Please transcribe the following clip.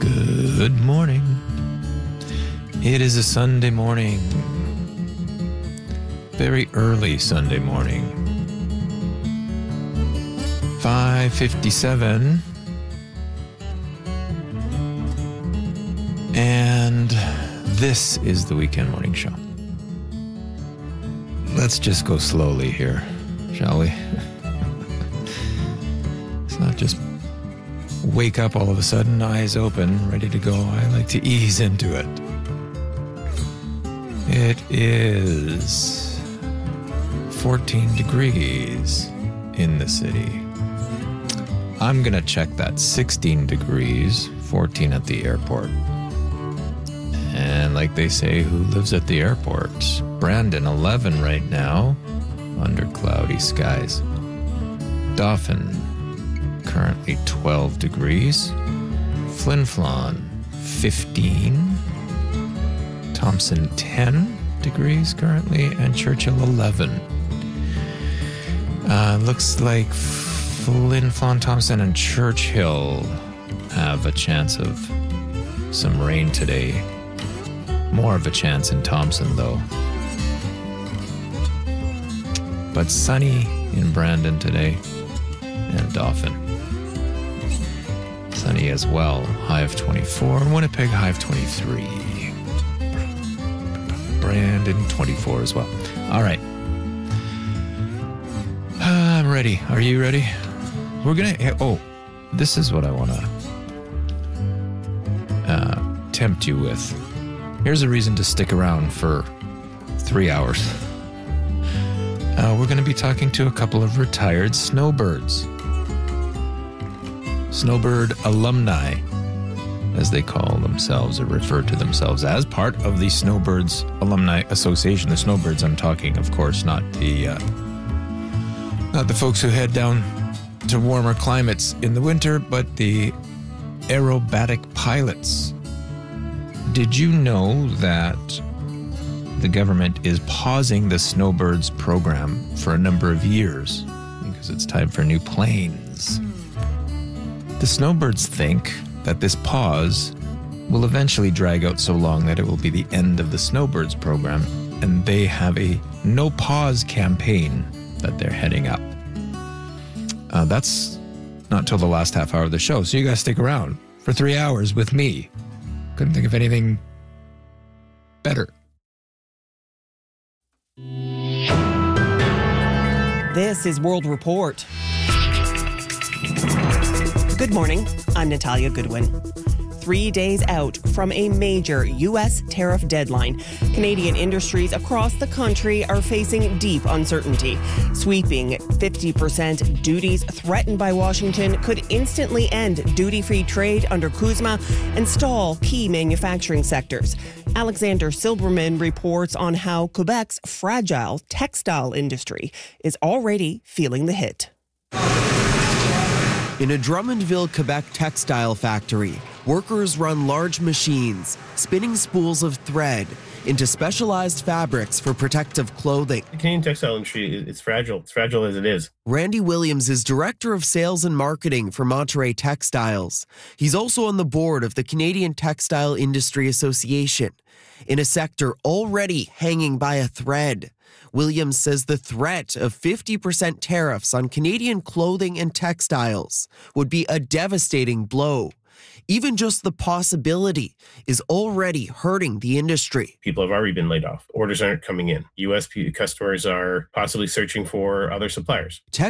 Good morning. It is a Sunday morning. Very early Sunday morning. 5:57. And this is the Weekend Morning Show. Let's just go slowly here, shall we? It's not just wake up all of a sudden, eyes open, ready to go. I like to ease into it. It is 14 degrees in the city. I'm going to check that. 16 degrees, 14 at the airport. And like they say, who lives at the airport? Brandon, 11 right now, under cloudy skies. Dauphin, currently 12 degrees. Flin Flon, 15. Thompson, 10 degrees currently. And Churchill, 11. Looks like Flin Flon, Thompson, and Churchill have a chance of some rain today. More of a chance in Thompson, though. But sunny in Brandon today and Dauphin. Sunny as well. High of 24. Winnipeg, high of 23. Brandon, 24 as well. All right. I'm ready. Are you ready? We're going to... Oh, this is what I want to tempt you with. Here's a reason to stick around for 3 hours. We're going to be talking to a couple of retired snowbirds. Snowbird alumni, as they call themselves or refer to themselves as part of the Snowbirds Alumni Association. The snowbirds I'm talking, of course, not the folks who head down to warmer climates in the winter, but the aerobatic pilots. Did you know that the government is pausing the Snowbirds program for a number of years because it's time for new planes? The Snowbirds think that this pause will eventually drag out so long that it will be the end of the Snowbirds program, and they have a no pause campaign that they're heading up. That's not till the last half hour of the show, so you guys stick around for 3 hours with me. Couldn't think of anything better. This is World Report. Good morning. I'm Natalia Goodwin. 3 days out from a major U.S. tariff deadline, Canadian industries across the country are facing deep uncertainty. Sweeping 50% duties threatened by Washington could instantly end duty-free trade under CUSMA and stall key manufacturing sectors. Alexander Silberman reports on how Quebec's fragile textile industry is already feeling the hit. In a Drummondville, Quebec textile factory, workers run large machines, spinning spools of thread into specialized fabrics for protective clothing. The Canadian textile industry is fragile. It's fragile as it is. Randy Williams is Director of Sales and Marketing for Monterey Textiles. He's also on the board of the Canadian Textile Industry Association, in a sector already hanging by a thread. Williams says the threat of 50% tariffs on Canadian clothing and textiles would be a devastating blow. Even just the possibility is already hurting the industry. People have already been laid off. Orders aren't coming in. U.S. customers are possibly searching for other suppliers.